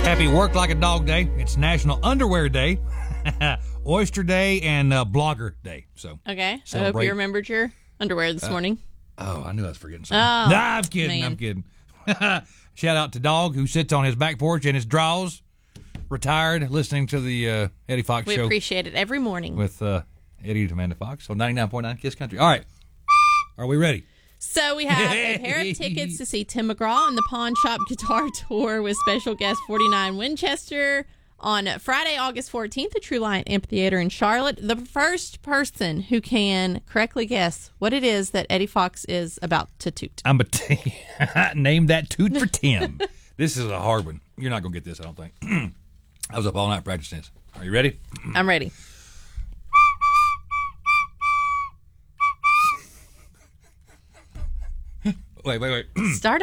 Happy Work Like a Dog Day. It's National Underwear Day, Oyster Day, and Blogger Day. So Okay. I hope celebrate. you remembered your underwear this morning. Oh, I knew I was forgetting something. Oh, Nah, I'm kidding. man. I'm kidding. Shout out to Dog, who sits on his back porch in his drawers, retired, listening to the Eddie Fox We show appreciate it every morning. with Eddie and Amanda Fox on 99.9 Kiss Country. All right. Are we ready? So we have a pair of tickets to see Tim McGraw on the Pawn Shop Guitar Tour with special guest 49 Winchester on Friday, August 14th at True Light Amphitheater in Charlotte. The first person who can correctly guess what it is that Eddie Fox is about to toot. I'm name that toot for Tim. This is a hard one. You're not going to get this, I don't think. I was up all night practicing this. Are you ready? I'm ready. Wait. Start